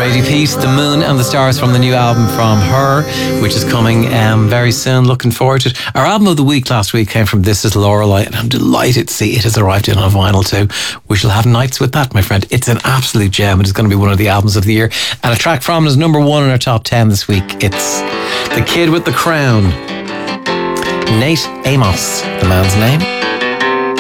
Grady Pete, The Moon and the Stars from the new album from her, which is coming very soon. Looking forward to it. Our album of the week last week came from This Is Lorelei, and I'm delighted to see it has arrived in on vinyl too. We shall have nights with that, my friend. It's an absolute gem. It is going to be one of the albums of the year. And a track from it is number 1 in our top 10 this week. It's The Kid with the Crown. Nate Amos, the man's name.